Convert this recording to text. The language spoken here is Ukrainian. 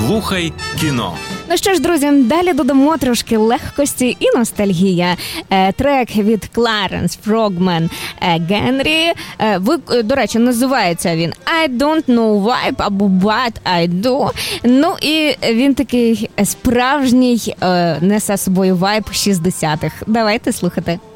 Слухай кіно. Ну що ж, друзі, далі додамо трошки легкості і ностальгія. Трек від Кларенс Фрогмен Генрі. До речі, називається він I don't know why, або What I do. Ну і він такий справжній, несе з собою вайб 60-х. Давайте слухати.